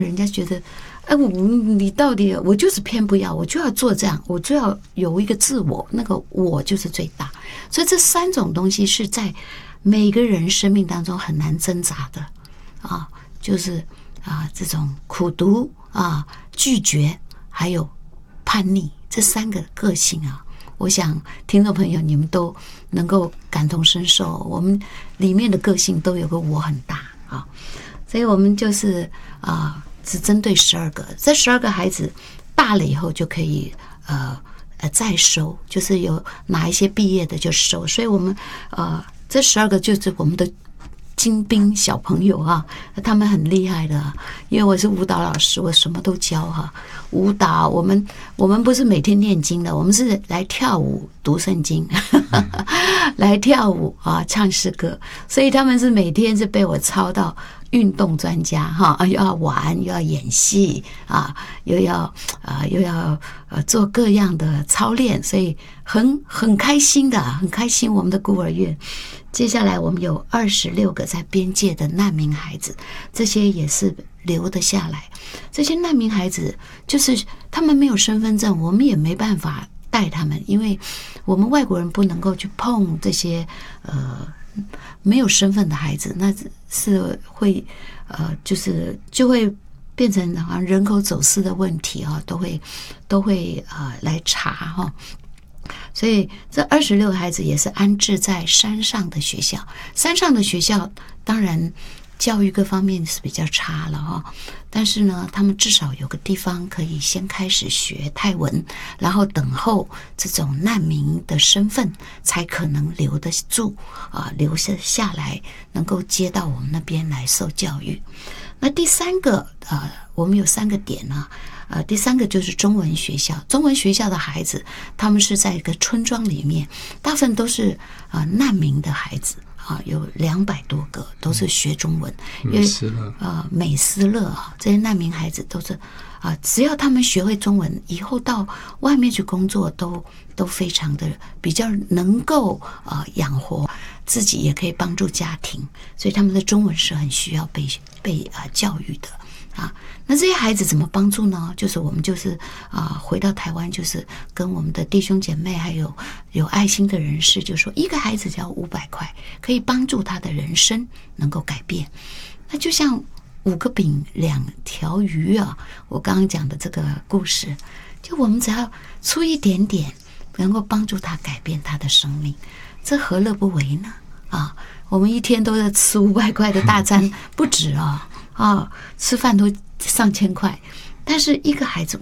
人家觉得，哎，你到底我就是偏不要，我就要做这样，我就要有一个自我，那个我就是最大。所以这3种东西是在每个人生命当中很难挣扎的啊，就是这种苦读啊、拒绝还有叛逆这3个个性啊，我想听众朋友你们都能够感同身受，我们里面的个性都有个我很大啊，所以我们就是只针对12个，这12个孩子大了以后就可以再收，就是有哪一些毕业的就收，所以我们这12个就是我们的精兵小朋友啊，他们很厉害的，因为我是舞蹈老师，我什么都教哈。舞蹈我们不是每天念经的，我们是来跳舞读圣经来跳舞啊唱诗歌，所以他们是每天是被我操到运动专家哈，又要玩又要演戏啊，又要做各样的操练，所以很开心的，很开心。我们的孤儿院接下来我们有26个在边界的难民孩子，这些也是留得下来。这些难民孩子就是他们没有身份证，我们也没办法带他们，因为我们外国人不能够去碰这些没有身份的孩子，那是会就会变成好像人口走私的问题啊，都会来查哈。所以这26个孩子也是安置在山上的学校，山上的学校当然教育各方面是比较差了哈，但是呢，他们至少有个地方可以先开始学泰文，然后等候这种难民的身份才可能留得住留下来，能够接到我们那边来受教育。那第3个我们有3个点呢。第3个就是中文学校，中文学校的孩子，他们是在一个村庄里面，大部分都是难民的孩子有200多个都是学中文， 美斯乐美斯乐这些难民孩子都是只要他们学会中文，以后到外面去工作都非常的比较能够养活自己，也可以帮助家庭，所以他们的中文是很需要被教育的。那这些孩子怎么帮助呢？就是我们回到台湾，就是跟我们的弟兄姐妹还有爱心的人士，就说一个孩子只要500块，可以帮助他的人生能够改变。那就像5个饼2条鱼我刚刚讲的这个故事，就我们只要出一点点，能够帮助他改变他的生命，这何乐不为呢？我们一天都在吃500块的大餐，不止吃饭都上千块，但是一个孩子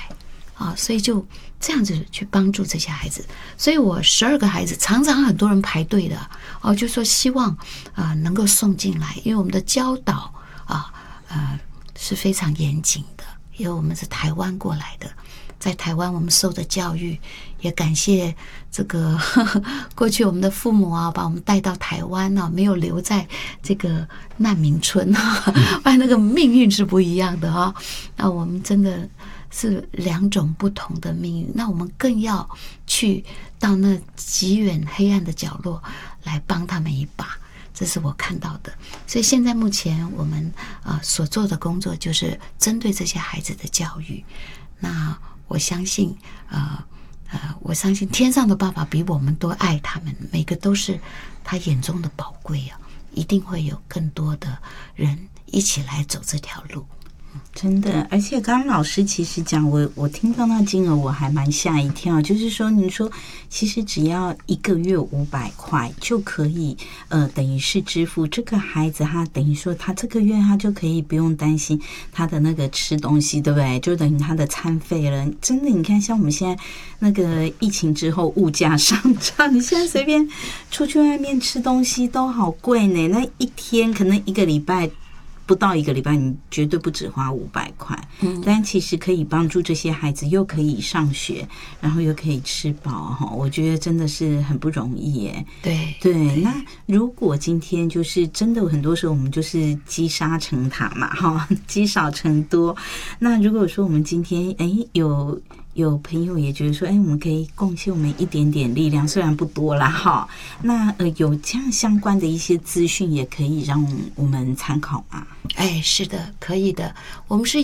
500所以就这样子去帮助这些孩子。所以我12个孩子常常很多人排队的就说希望能够送进来，因为我们的教导是非常严谨的，因为我们是台湾过来的，在台湾我们受的教育，也感谢这个过去我们的父母把我们带到台湾没有留在这个难民村那个命运是不一样的那我们真的是2种不同的命运，那我们更要去到那极远黑暗的角落来帮他们一把，这是我看到的。所以现在目前我们所做的工作就是针对这些孩子的教育。那我相信天上的爸爸比我们都爱他们，每个都是他眼中的宝贵一定会有更多的人一起来走这条路。 真的，而且刚刚老师其实讲，我听到那金额我还蛮吓一跳，就是说您说其实只要1个月500块就可以等于是支付这个孩子，他等于说他这个月他就可以不用担心他的那个吃东西，对不对？就等于他的餐费了。真的，你看像我们现在那个疫情之后物价上涨，你现在随便出去外面吃东西都好贵呢，那一天可能1个礼拜不到1个礼拜，你绝对不止花500块。但其实可以帮助这些孩子，又可以上学，然后又可以吃饱我觉得真的是很不容易耶。对，那如果今天就是真的，很多时候我们就是积沙成塔嘛积少成多。那如果说我们今天有朋友也觉得说，我们可以贡献我们一点点力量，虽然不多啦那有这样相关的一些资讯，也可以让我们参考吗？ 是的，可以的。我们是